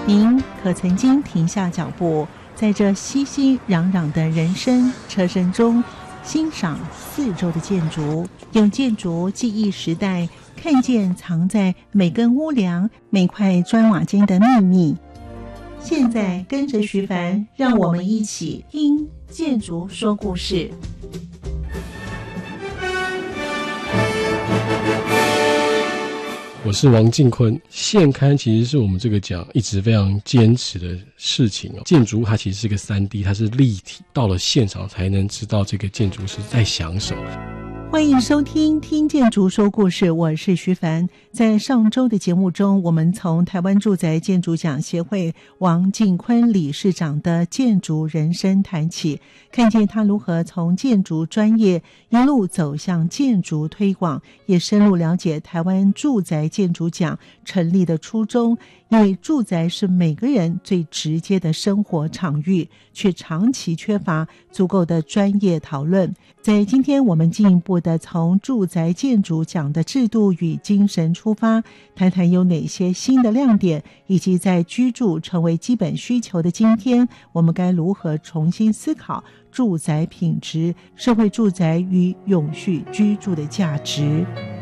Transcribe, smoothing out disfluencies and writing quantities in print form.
您可曾经停下脚步，在这熙熙攘攘的人声车声中，欣赏四周的建筑，用建筑记忆时代，看见藏在每根屋梁、每块砖瓦间的秘密。现在跟着徐凡，让我们一起听建筑说故事。 我是王进坤。现刊其实是我们这个奖一直非常坚持的事情哦。建筑它其实是个 3D， 它是立体，到了现场才能知道这个建筑是在想什么。 欢迎收听听建筑说故事，我是徐凡。在上周的节目中，我们从台湾住宅建筑奖协会王进坤理事长的建筑人生谈起，看见他如何从建筑专业一路走向建筑推广，也深入了解台湾住宅建筑奖成立的初衷。因为住宅是每个人最直接的生活场域，却长期缺乏足够的专业讨论。在今天我们进一步的从住宅建筑奖的制度与精神出发，谈谈有哪些新的亮点，以及在居住成为基本需求的今天，我们该如何重新思考住宅品质、社会住宅与永续居住的价值。